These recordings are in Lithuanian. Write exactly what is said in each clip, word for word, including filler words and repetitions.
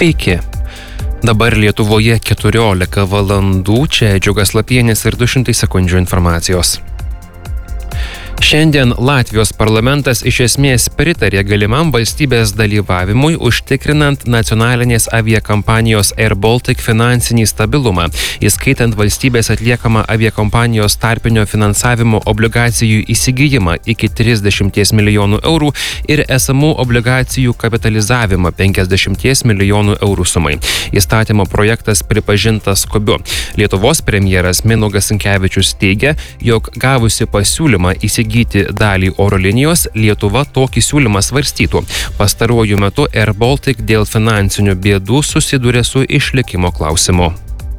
Sveiki. Dabar Lietuvoje keturiolika valandų, čia Džiugas Lapienis ir du šimtai sekundžių informacijos. Šiandien Latvijos parlamentas iš esmės pritarė galimam valstybės dalyvavimui užtikrinant nacionalinės aviakompanijos Air Baltic finansinį stabilumą, įskaitant valstybės atliekamą aviakompanijos tarpinio finansavimo obligacijų įsigijimą iki trisdešimt milijonų eurų ir esamų obligacijų kapitalizavimą penkiasdešimt milijonų eurų sumai. Įstatymo projektas pripažintas skubiu. Lietuvos premjeras Mindaugas Sinkevičius teigia, jog gavusi pasiūlymą įsigyti įsigyti dalį oro linijos, Lietuva tokį siūlymą svarstytų. Pastaruoju metu Air Baltic dėl finansinių bėdų susidūrė su išlikimo klausimu.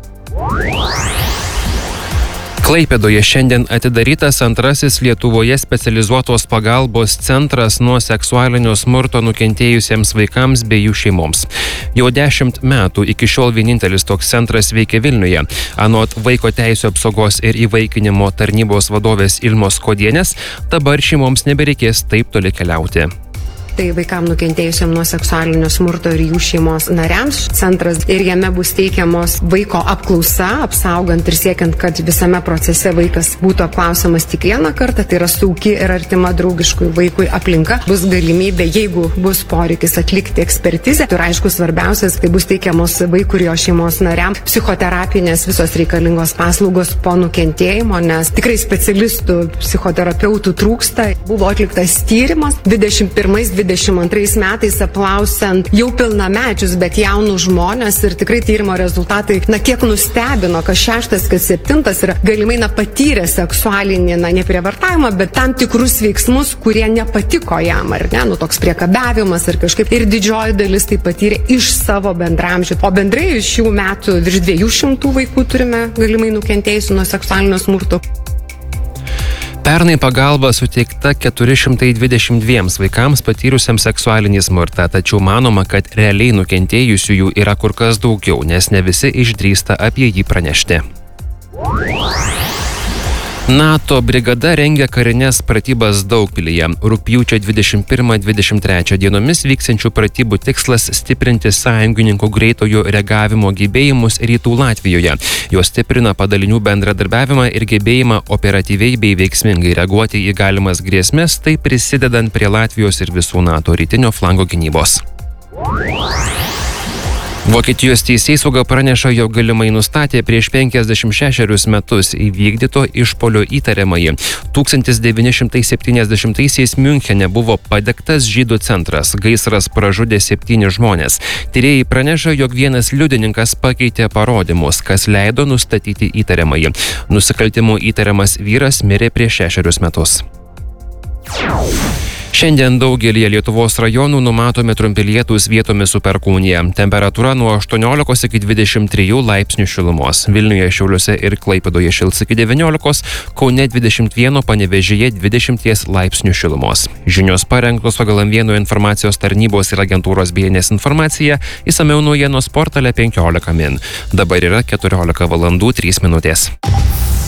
Klaipėdoje šiandien atidarytas antrasis Lietuvoje specializuotos pagalbos centras nuo seksualinio smurto nukentėjusiems vaikams bei jų šeimoms. Jau dešimt metų iki šiol vienintelis toks centras veikia Vilniuje. Anot Vaiko teisių apsaugos ir įvaikinimo tarnybos vadovės Ilmos Kodienės, dabar šeimoms nebereikės taip toli keliauti. Tai vaikam nukentėjusiam nuo seksualinio smurto ir jų šeimos nariams centras ir jame bus teikiamos vaiko apklausa, apsaugant ir siekiant, kad visame procese vaikas būtų apklausiamas tik vieną kartą, tai yra saugi ir artima draugiškui vaikui aplinka. Bus galimybė, jeigu bus poreikis atlikti ekspertizę, ir aišku svarbiausias, tai bus teikiamos vaikų ir jo šeimos nariams psichoterapinės visos reikalingos paslaugos po nukentėjimo, nes tikrai specialistų, psichoterapeutų trūksta. Buvo atliktas tyrimas dvidešimt pirmais dvidešimt antrais metais apklausiant jau pilnamečius, bet jaunus žmonės ir tikrai tyrimo rezultatai, na, kiek nustebino, kas šeštas, kas septintas yra galimai, na, patyrė seksualinį, na, neprievartavimą, bet tam tikrus veiksmus, kurie nepatiko jam, ar ne, nu, toks priekabiavimas ir kažkaip. Ir didžioji dalis tai patyrė iš savo bendramžių. O bendrai iš šių metų virš dviejų šimtų vaikų turime galimai nukentėjusių nuo seksualinio smurto. Pernai pagalba suteikta keturi šimtai dvidešimt dviems vaikams patyrusiems seksualinį smurtą, tačiau manoma, kad realiai nukentėjusiųjų yra kur kas daugiau, nes ne visi išdrįsta apie jį pranešti. NATO brigada rengia karinės pratybas Daugpilyje. Rugpjūčio dvidešimt pirmą dvidešimt trečią dienomis vyksiančių pratybų tikslas stiprinti sąjungininkų greitojo reagavimo gebėjimus rytų Latvijoje. Jos stiprina padalinių bendradarbiavimą ir gebėjimą operatyviai bei veiksmingai reaguoti į galimas grėsmes, tai prisidedant prie Latvijos ir visų NATO rytinio flango gynybos. Vokietijos teisėsauga praneša, jog galimai nustatė prieš penkiasdešimt šešerius metus įvykdyto išpuolio įtariamąjį. tūkstantis devyni šimtai septyniasdešimtaisiais Miunchene buvo padegtas žydų centras. Gaisras pražudė septynis žmonės. Tyrėjai praneša, jog vienas liudininkas pakeitė parodymus, kas leido nustatyti įtariamąjį. Nusikaltimų įtariamas vyras mirė prieš šešerius metus. Šiandien daugelį Lietuvos rajonų numatomi trumpi lietūs, vietomis su perkūnija. Temperatūra nuo aštuoniolikos iki dvidešimt trijų laipsnių šilumos. Vilniuje, Šiauliuose ir Klaipėdoje šils iki devyniolikos, Kaune dvidešimt vieno, Panevėžyje dvidešimt laipsnių šilumos. Žinios parengtos pagal M vienas informacijos tarnybos ir agentūros B N S informaciją, išsamiau naujienos portale penkiolika min. Dabar yra keturiolika valandų trys minutės.